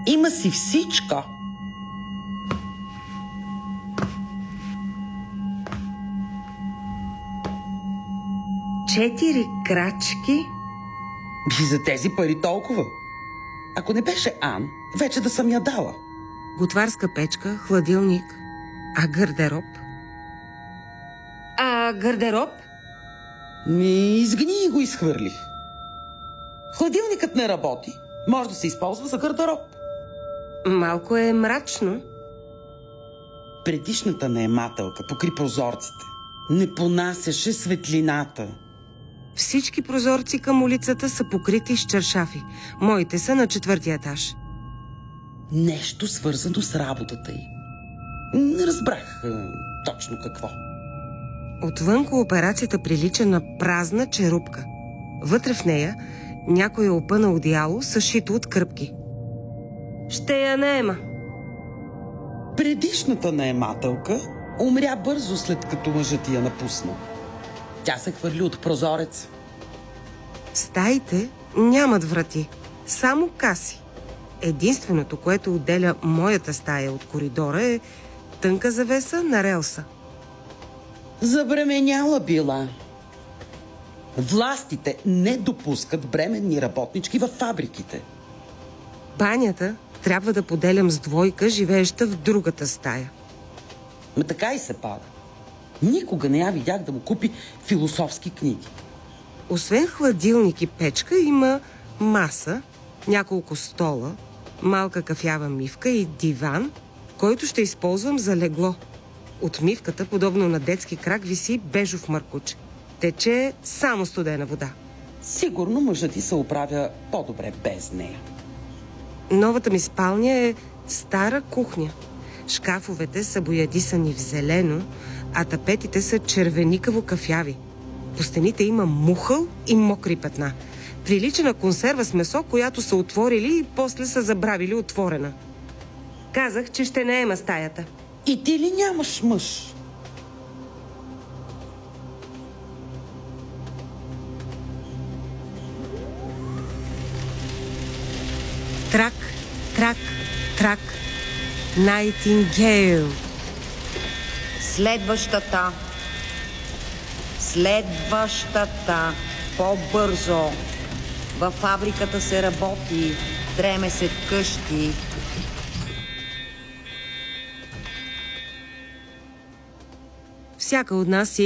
Има си всичко. Четири крачки? И за тези пари толкова. Ако не беше Ан, вече да съм я дала. Готварска печка, хладилник. А гардероб? Гардероб? Изгни и го изхвърлих. Хладилникът не работи. Може да се използва за гардероб. Малко е мрачно. Предишната наемателка покри прозорците. Не понасяше светлината. Всички прозорци към улицата са покрити с чаршафи. Моите са на 4-ти етаж. Нещо свързано с работата й. Не разбрах точно какво. Отвън кооперацията прилича на празна черупка. Вътре в нея някой е опънал одеяло, съшито от кръпки. Ще я наема. Предишната наемателка умря бързо, след като мъжът я напусна. Тя се хвърли от прозорец. Стаите нямат врати, само каси. Единственото, което отделя моята стая от коридора, е тънка завеса на релса. Забременяла била. Властите не допускат бременни работнички във фабриките. Банята трябва да поделям с двойка, живееща в другата стая. Така и се пада. Никога не я видях да му купи философски книги. Освен хладилник и печка, има маса, няколко стола, малка кафява мивка и диван, който ще използвам за легло. От мивката, подобно на детски крак, виси бежов маркуч. Тече само студена вода. Сигурно мъжът ти се оправя по-добре без нея. Новата ми спалня е стара кухня. Шкафовете са боядисани в зелено, а тапетите са червеникаво-кафяви. По стените има мухъл и мокри петна. Прилича на консерва с месо, която са отворили и после са забравили отворена. Казах, че ще наема стаята. И ти ли нямаш мъж? Трак, трак, трак. Найтингейл. Следващата. По-бързо. Във фабриката се работи. Дреме се вкъщи. Всяка от нас